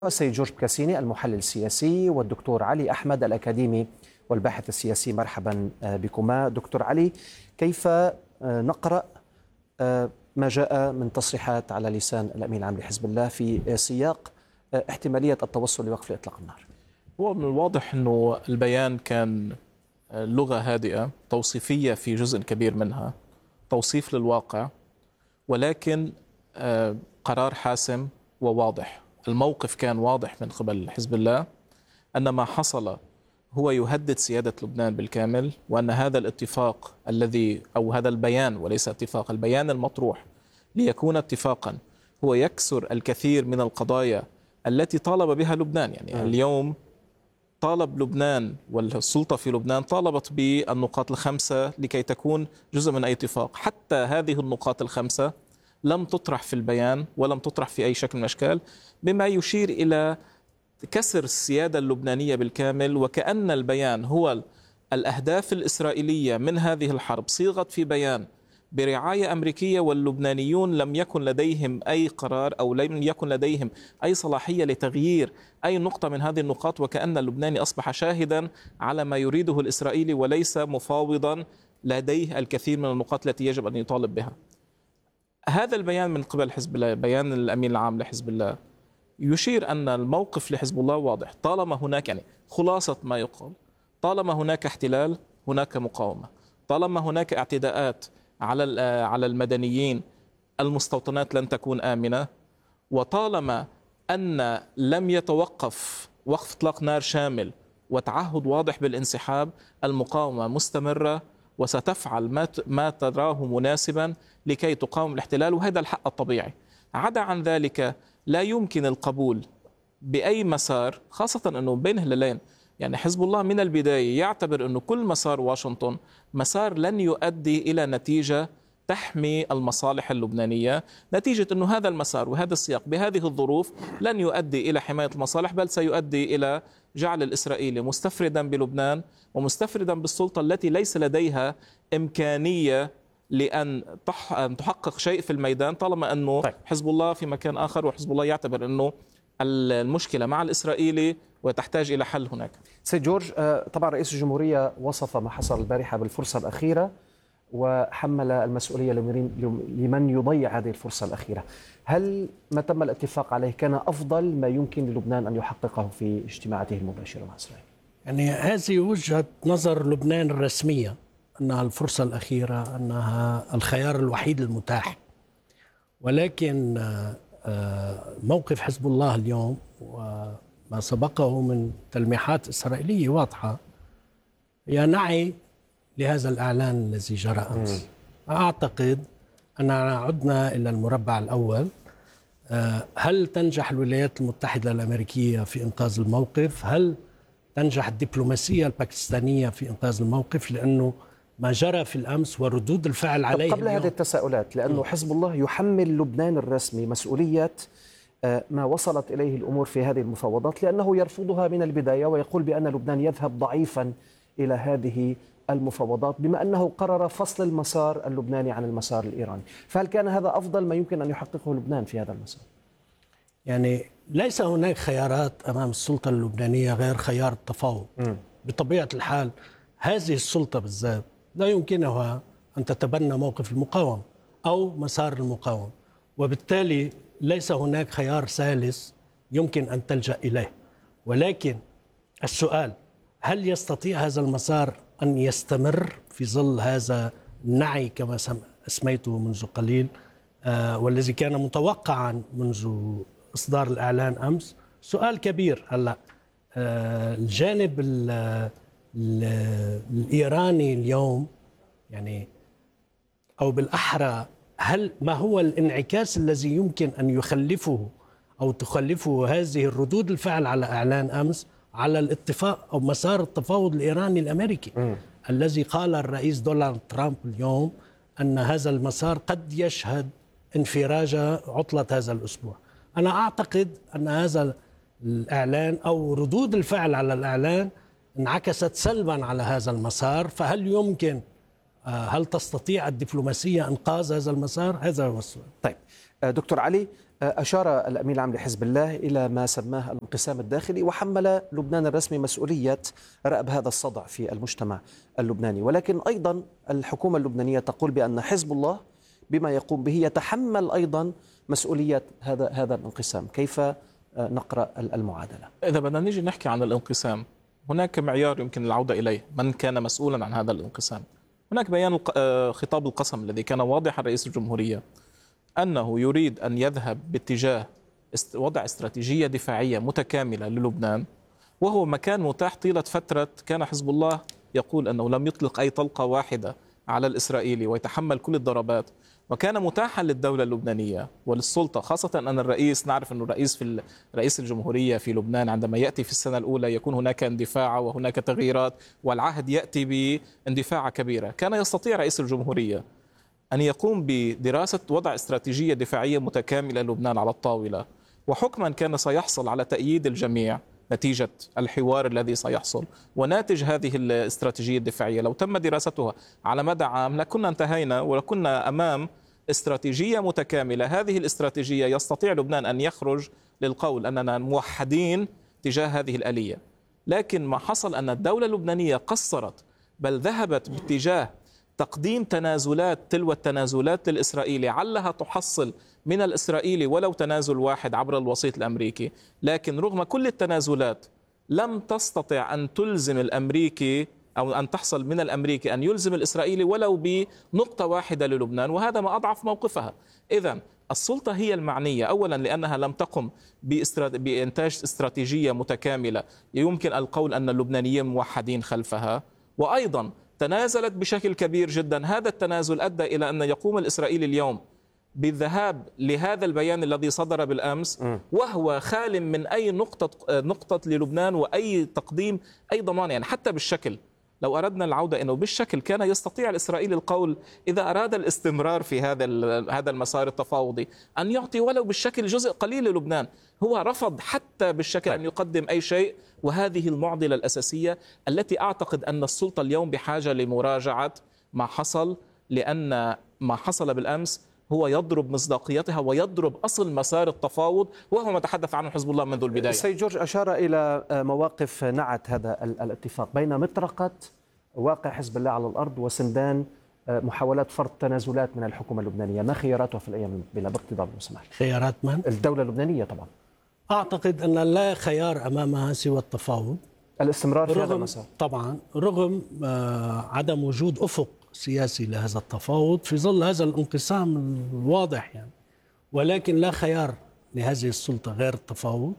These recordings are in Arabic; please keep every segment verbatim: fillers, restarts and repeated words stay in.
السيد جورج بكاسيني المحلل السياسي، والدكتور علي أحمد الأكاديمي والباحث السياسي. مرحبا بكما. دكتور علي، كيف نقرأ ما جاء من تصريحات على لسان الأمين العام لحزب الله في سياق احتمالية التوصل لوقف إطلاق النار؟ هو من الواضح أنه البيان كان لغة هادئة توصيفية في جزء كبير منها، توصيف للواقع، ولكن قرار حاسم وواضح. الموقف كان واضح من قبل حزب الله أن ما حصل هو يهدد سيادة لبنان بالكامل، وأن هذا الاتفاق الذي أو هذا البيان وليس اتفاق، البيان المطروح ليكون اتفاقا هو يكسر الكثير من القضايا التي طالب بها لبنان. يعني م. اليوم طالب لبنان والسلطة في لبنان طالبت بالنقاط الخمسة لكي تكون جزء من أي اتفاق. حتى هذه النقاط الخمسة لم تطرح في البيان ولم تطرح في أي شكل من الأشكال، بما يشير إلى كسر السيادة اللبنانية بالكامل، وكأن البيان هو الأهداف الإسرائيلية من هذه الحرب صيغت في بيان برعاية أمريكية، واللبنانيون لم يكن لديهم أي قرار أو لم يكن لديهم أي صلاحية لتغيير أي نقطة من هذه النقاط، وكأن اللبناني أصبح شاهدا على ما يريده الإسرائيلي وليس مفاوضا لديه الكثير من النقاط التي يجب أن يطالب بها. هذا البيان من قبل حزب الله، بيان الأمين العام لحزب الله، يشير أن الموقف لحزب الله واضح. طالما هناك، يعني خلاصة ما يقال، طالما هناك احتلال هناك مقاومة، طالما هناك اعتداءات على على المدنيين المستوطنات لن تكون آمنة، وطالما أن لم يتوقف وقف إطلاق نار شامل وتعهد واضح بالانسحاب، المقاومة مستمرة وستفعل ما ما تراه مناسبا لكي تقاوم الاحتلال، وهذا الحق الطبيعي. عدا عن ذلك لا يمكن القبول بأي مسار، خاصة أنه بين هلالين. يعني حزب الله من البداية يعتبر أنه كل مسار واشنطن مسار لن يؤدي إلى نتيجة تحمي المصالح اللبنانية، نتيجة أنه هذا المسار وهذا السياق بهذه الظروف لن يؤدي إلى حماية المصالح، بل سيؤدي إلى جعل الإسرائيلي مستفردا بلبنان ومستفردا بالسلطة التي ليس لديها إمكانية لأن تحقق شيء في الميدان، طالما أنه طيب. حزب الله في مكان آخر، وحزب الله يعتبر أنه المشكلة مع الإسرائيلي وتحتاج إلى حل هناك. سيد جورج، طبعا رئيس الجمهورية وصف ما حصل البارحة بالفرصة الأخيرة وحمل المسؤولية لمن يضيع هذه الفرصة الأخيرة. هل ما تم الاتفاق عليه كان أفضل ما يمكن للبنان أن يحققه في اجتماعاته المباشرة مع إسرائيل؟ يعني هذه وجهة نظر لبنان الرسمية، أنها الفرصة الأخيرة، أنها الخيار الوحيد المتاح. ولكن موقف حزب الله اليوم وما سبقه من تلميحات إسرائيلية واضحة هي نعي لهذا الإعلان الذي جرى أمس. أعتقد أننا عدنا إلى المربع الأول. هل تنجح الولايات المتحدة الأمريكية في إنقاذ الموقف؟ هل تنجح الدبلوماسية الباكستانية في إنقاذ الموقف؟ لأنه ما جرى في الأمس وردود الفعل عليه قبل هذه التساؤلات، لأنه حزب الله يحمل لبنان الرسمي مسؤولية ما وصلت إليه الأمور في هذه المفاوضات، لأنه يرفضها من البداية ويقول بأن لبنان يذهب ضعيفا إلى هذه المفاوضات، بما أنه قرر فصل المسار اللبناني عن المسار الإيراني. فهل كان هذا أفضل ما يمكن أن يحققه لبنان في هذا المسار؟ يعني ليس هناك خيارات أمام السلطة اللبنانية غير خيار التفاوض. م. بطبيعة الحال هذه السلطة بالذات لا يمكنها أن تتبنى موقف المقاومة أو مسار المقاومة، وبالتالي ليس هناك خيار ثالث يمكن أن تلجأ إليه. ولكن السؤال، هل يستطيع هذا المسار أن يستمر في ظل هذا النعي كما اسميته منذ قليل، آه والذي كان متوقعا منذ إصدار الإعلان أمس؟ سؤال كبير. هلا آه الجانب ال ال الإيراني اليوم، يعني أو بالأحرى، هل ما هو الانعكاس الذي يمكن أن يخلفه أو تخلفه هذه الردود الفعل على إعلان أمس على الاتفاق أو مسار التفاوض الإيراني الأمريكي م. الذي قال الرئيس دونالد ترامب اليوم أن هذا المسار قد يشهد انفراج عطلة هذا الأسبوع؟ أنا أعتقد أن هذا الإعلان أو ردود الفعل على الإعلان انعكست سلبا على هذا المسار. فهل يمكن هل تستطيع الدبلوماسية إنقاذ هذا المسار؟ هذا هو السؤال. طيب دكتور علي، أشار الأمين العام لحزب الله إلى ما سماه الانقسام الداخلي، وحمل لبنان الرسمي مسؤولية رأب هذا الصدع في المجتمع اللبناني، ولكن أيضا الحكومة اللبنانية تقول بأن حزب الله بما يقوم به يتحمل أيضا مسؤولية هذا هذا الانقسام. كيف نقرأ المعادلة؟ إذا بدنا نيجي نحكي عن الانقسام، هناك معيار يمكن العودة إليه، من كان مسؤولا عن هذا الانقسام. هناك بيان خطاب القسم الذي كان واضحا رئيس الجمهورية أنه يريد أن يذهب باتجاه وضع استراتيجية دفاعية متكاملة للبنان، وهو مكان متاح طيلة فترة كان حزب الله يقول أنه لم يطلق أي طلقة واحدة على الإسرائيلي ويتحمل كل الضربات، وكان متاحا للدولة اللبنانية وللسلطة، خاصة أن الرئيس نعرف أن الرئيس في رئيس الجمهورية في لبنان عندما يأتي في السنة الأولى يكون هناك اندفاع وهناك تغييرات والعهد يأتي باندفاع كبيرة. كان يستطيع رئيس الجمهورية أن يقوم بدراسة وضع استراتيجية دفاعية متكاملة للبنان على الطاولة، وحكما كان سيحصل على تأييد الجميع نتيجة الحوار الذي سيحصل وناتج هذه الاستراتيجية الدفاعية. لو تم دراستها على مدى عام لكنا انتهينا ولكنا أمام استراتيجية متكاملة. هذه الاستراتيجية يستطيع لبنان أن يخرج للقول أننا موحدين تجاه هذه الآلية، لكن ما حصل أن الدولة اللبنانية قصرت، بل ذهبت باتجاه تقديم تنازلات تلو التنازلات للإسرائيلي، علها تحصل من الإسرائيلي ولو تنازل واحد عبر الوسيط الأمريكي، لكن رغم كل التنازلات لم تستطع أن تلزم الأمريكي أو أن تحصل من الأمريكي أن يلزم الإسرائيلي ولو بنقطة واحدة للبنان، وهذا ما أضعف موقفها. إذن السلطة هي المعنية، أولا لأنها لم تقم بإنتاج استراتيجية متكاملة يمكن القول أن اللبنانيين موحدين خلفها، وأيضا تنازلت بشكل كبير جدا. هذا التنازل أدى إلى أن يقوم الإسرائيلي اليوم بالذهاب لهذا البيان الذي صدر بالأمس وهو خال من أي نقطة نقطة للبنان وأي تقديم أي ضمان، يعني حتى بالشكل. لو أردنا العودة إنه بالشكل كان يستطيع الإسرائيلي القول إذا أراد الاستمرار في هذا هذا المسار التفاوضي أن يعطي ولو بالشكل جزء قليل للبنان. هو رفض حتى بالشكل أن يقدم أي شيء، وهذه المعضلة الأساسية التي أعتقد أن السلطة اليوم بحاجة لمراجعة ما حصل، لأن ما حصل بالأمس هو يضرب مصداقيتها ويضرب أصل مسار التفاوض، وهو ما تحدث عنه حزب الله منذ البداية. سيد جورج أشار إلى مواقف نعت هذا الاتفاق بين مطرقة واقع حزب الله على الأرض وسندان محاولات فرض تنازلات من الحكومة اللبنانية. ما خياراتها في الأيام المقبلة باقتضاب المسمح؟ خيارات من؟ الدولة اللبنانية طبعا. أعتقد أن لا خيار أمامها سوى التفاوض، الاستمرار في هذا المسار طبعا، رغم عدم وجود أفق سياسي لهذا التفاوض في ظل هذا الانقسام الواضح يعني. ولكن لا خيار لهذه السلطة غير التفاوض.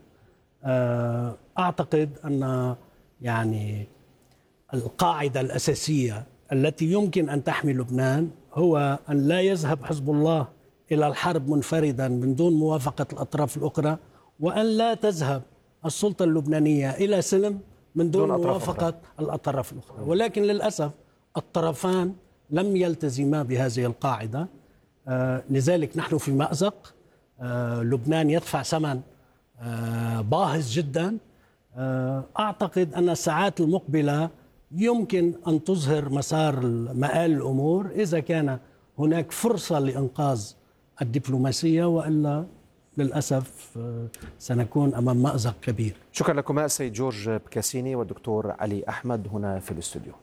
أعتقد أن يعني القاعدة الأساسية التي يمكن أن تحمي لبنان هو أن لا يذهب حزب الله إلى الحرب منفردا من دون موافقة الأطراف الأخرى، وأن لا تذهب السلطة اللبنانية إلى سلم من دون, دون موافقة أخرى. الأطراف الأخرى. ولكن للأسف الطرفان لم يلتزما بهذه القاعدة. آه لذلك نحن في مأزق. آه لبنان يدفع ثمن آه باهظ جدا. آه أعتقد أن الساعات المقبلة يمكن أن تظهر مسار مآل الأمور إذا كان هناك فرصة لإنقاذ الدبلوماسية، وإلا للأسف سنكون أمام مأزق كبير. شكرا لكما السيد جورج بكاسيني والدكتور علي أحمد هنا في الاستوديو.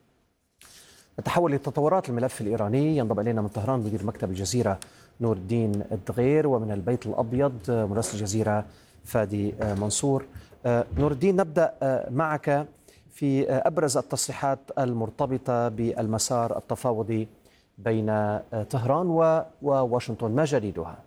نتحول لتطورات الملف الإيراني. ينضم إلينا من طهران مدير مكتب الجزيرة نور الدين الدغير، ومن البيت الأبيض مراسل الجزيرة فادي منصور. نور الدين، نبدأ معك في أبرز التصريحات المرتبطة بالمسار التفاوضي بين طهران وواشنطن، ما جديدها؟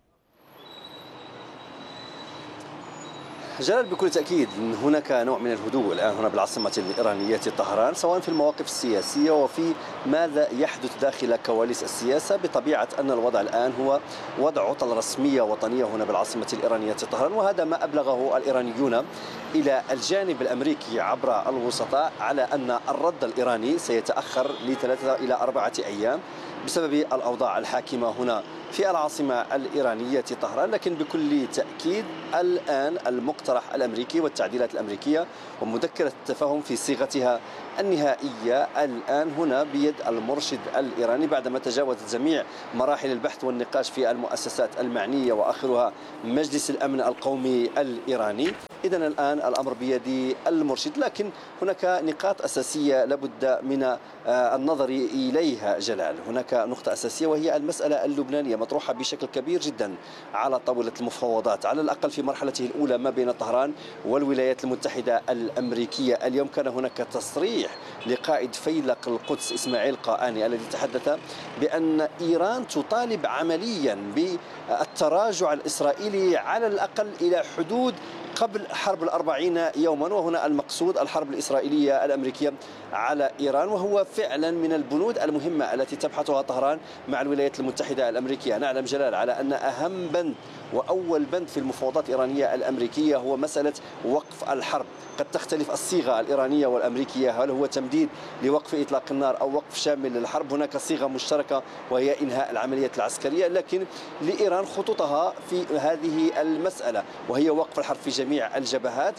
جلال، بكل تأكيد هناك نوع من الهدوء الآن هنا بالعاصمة الإيرانية طهران، سواء في المواقف السياسية وفي ماذا يحدث داخل كواليس السياسة. بطبيعة أن الوضع الآن هو وضع عطل رسمية وطنية هنا بالعاصمة الإيرانية طهران، وهذا ما أبلغه الإيرانيون إلى الجانب الأمريكي عبر الوسطاء على أن الرد الإيراني سيتأخر لثلاثة إلى أربعة أيام بسبب الأوضاع الحاكمة هنا في العاصمة الإيرانية طهران. لكن بكل تأكيد الآن المقترح الأمريكي والتعديلات الأمريكية ومذكرة التفاهم في صيغتها النهائية الآن هنا بيد المرشد الإيراني بعدما تجاوزت جميع مراحل البحث والنقاش في المؤسسات المعنية وآخرها مجلس الأمن القومي الإيراني. إذن الآن الأمر بيد المرشد، لكن هناك نقاط أساسية لابد من النظر إليها جلال. هناك نقطة أساسية وهي المسألة اللبنانية مطروحة بشكل كبير جدا على طاولة المفاوضات، على الأقل في مرحلته الأولى ما بين طهران والولايات المتحدة الأمريكية. اليوم كان هناك تصريح لقائد فيلق القدس إسماعيل قائاني الذي تحدث بأن إيران تطالب عمليا بالتراجع الإسرائيلي على الأقل إلى حدود قبل حرب الأربعين يوما، وهنا المقصود الحرب الإسرائيلية الأمريكية على إيران، وهو فعلا من البنود المهمة التي تبحثها طهران مع الولايات المتحدة الأمريكية. نعلم جلال على أن أهم بند وأول بند في المفاوضات الإيرانية الأمريكية هو مسألة وقف الحرب. قد تختلف الصيغة الإيرانية والأمريكية، هل هو تمديد لوقف إطلاق النار أو وقف شامل للحرب. هناك صيغة مشتركة وهي إنهاء العمليات العسكرية، لكن لإيران خطوطها في هذه المسألة وهي وقف الحرب في جميع الجبهات.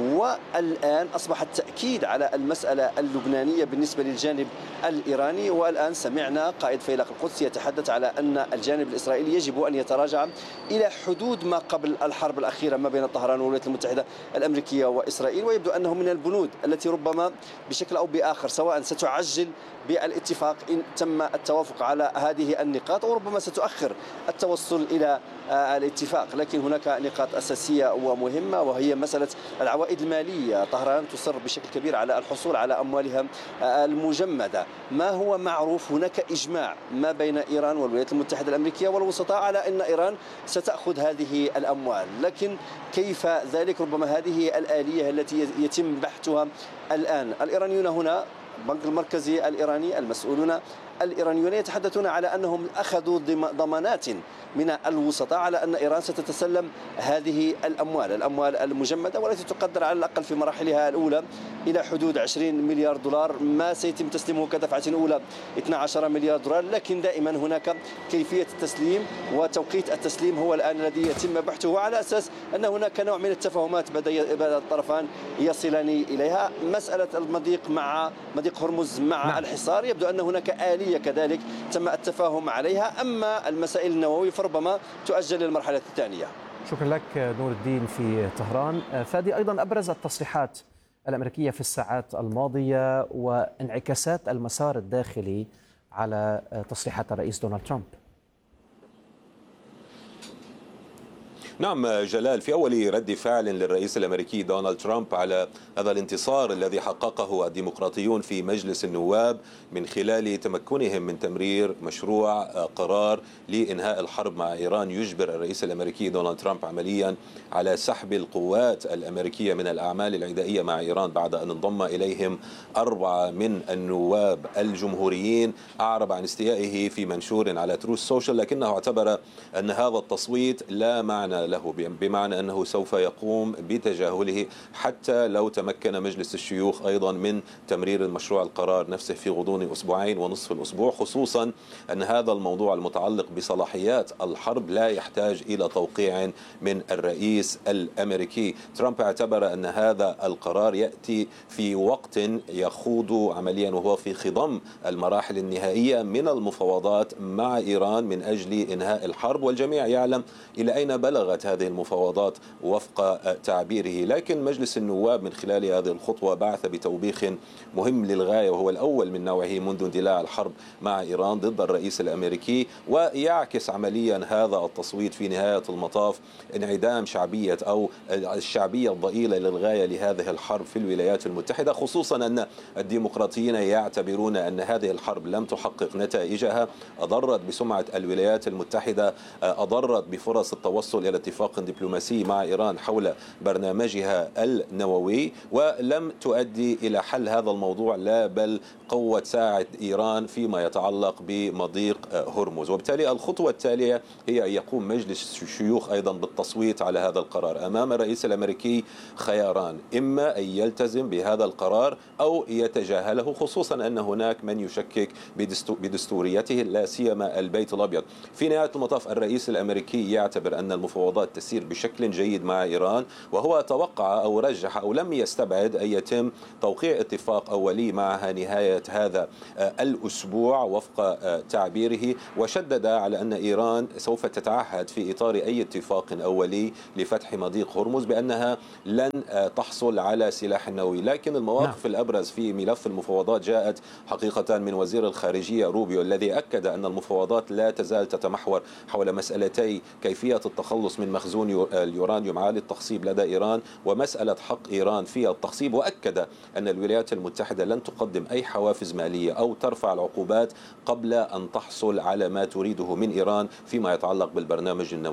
والآن أصبح التأكيد على المسألة اللبنانية بالنسبة للجانب الإيراني، والآن سمعنا قائد فيلق القدس يتحدث على أن الجانب الإسرائيلي يجب أن يتراجع إلى حدود ما قبل الحرب الأخيرة ما بين طهران والولايات المتحدة الأمريكية وإسرائيل. ويبدو أنه من البنود التي ربما بشكل أو بآخر سواء ستعجل بالاتفاق إن تم التوافق على هذه النقاط، وربما ستؤخر التوصل إلى الاتفاق. لكن هناك نقاط أساسية ومهمة وهي مسألة العوائد المالية. طهران تصر بشكل كبير على الحصول على أموالها المجمدة. ما هو معروف هناك إجماع ما بين إيران والولايات المتحدة الأمريكية والوسطاء على أن إيران ستأخذ هذه الأموال، لكن كيف ذلك ربما هذه الآلية التي يتم بحثها الآن. الإيرانيون هنا البنك المركزي الإيراني المسؤولون الإيرانيون يتحدثون على أنهم أخذوا ضمانات من الوسطاء على أن إيران ستتسلم هذه الأموال الأموال المجمدة والتي تقدر على الأقل في مراحلها الأولى إلى حدود عشرين مليار دولار، ما سيتم تسليمه كدفعة أولى اثني عشر مليار دولار. لكن دائما هناك كيفية التسليم وتوقيت التسليم هو الآن الذي يتم بحثه على أساس أن هناك نوع من التفاهمات بدأ الطرفان يصلان إليها. مسألة المضيق مع مضيق هرمز مع نعم. الحصار يبدو أن هناك آلية كذلك تم التفاهم عليها. أما المسائل النووية فربما تؤجل للمرحلة الثانية. شكرا لك نور الدين في طهران. فادي، أيضا أبرز التصريحات الأمريكية في الساعات الماضية وانعكاسات المسار الداخلي على تصريحات الرئيس دونالد ترامب. نعم جلال، في أول رد فعل للرئيس الأمريكي دونالد ترامب على هذا الانتصار الذي حققه الديمقراطيون في مجلس النواب من خلال تمكنهم من تمرير مشروع قرار لإنهاء الحرب مع إيران يجبر الرئيس الأمريكي دونالد ترامب عمليا على سحب القوات الأمريكية من الأعمال العدائية مع إيران بعد أن انضم إليهم أربعة من النواب الجمهوريين. أعرب عن استيائه في منشور على تروث سوشيال، لكنه اعتبر أن هذا التصويت لا معنى له، بمعنى أنه سوف يقوم بتجاهله حتى لو تمكن مجلس الشيوخ أيضا من تمرير المشروع القرار نفسه في غضون أسبوعين ونصف الأسبوع، خصوصا أن هذا الموضوع المتعلق بصلاحيات الحرب لا يحتاج إلى توقيع من الرئيس الأمريكي. ترامب اعتبر أن هذا القرار يأتي في وقت يخوض عمليا وهو في خضم المراحل النهائية من المفاوضات مع إيران من أجل إنهاء الحرب، والجميع يعلم إلى أين بلغت هذه المفاوضات وفق تعبيره. لكن مجلس النواب من خلال هذه الخطوة بعث بتوبيخ مهم للغاية وهو الأول من نوعه منذ اندلاع الحرب مع إيران ضد الرئيس الأمريكي، ويعكس عمليا هذا التصويت في نهاية المطاف انعدام شعبية أو الشعبية الضئيلة للغاية لهذه الحرب في الولايات المتحدة، خصوصا أن الديمقراطيين يعتبرون أن هذه الحرب لم تحقق نتائجها، أضرت بسمعة الولايات المتحدة، أضرت بفرص التوصل إلى اتفاق دبلوماسي مع إيران حول برنامجها النووي، ولم تؤدي إلى حل هذا الموضوع، لا بل قوة ساعد إيران فيما يتعلق بمضيق هرمز. وبالتالي الخطوة التالية هي أن يقوم مجلس الشيوخ أيضا بالتصويت على هذا القرار. أمام الرئيس الأمريكي خياران: إما أن يلتزم بهذا القرار أو يتجاهله، خصوصا أن هناك من يشكك بدستوريته لا سيما البيت الأبيض. في نهاية المطاف الرئيس الأمريكي يعتبر أن المفاوضات تسير بشكل جيد مع إيران، وهو توقع أو رجح أو لم يستبعد أن يتم توقيع اتفاق أولي معها نهاية هذا الأسبوع وفق تعبيره، وشدد على أن إيران سوف تتعهد في إطار أي اتفاق أولي لفتح مضيق هرمز بأنها لن تحصل على سلاح نووي. لكن المواقف نعم. الأبرز في ملف المفاوضات جاءت حقيقة من وزير الخارجية روبيو، الذي أكد أن المفاوضات لا تزال تتمحور حول مسألتي كيفية التخلص من مخزون اليورانيوم عالي التخصيب لدى إيران ومسألة حق إيران في التخصيب، وأكد أن الولايات المتحدة لن تقدم أي حوافز مالية أو ترفع العقوبات قبل أن تحصل على ما تريده من إيران فيما يتعلق بالبرنامج النووي.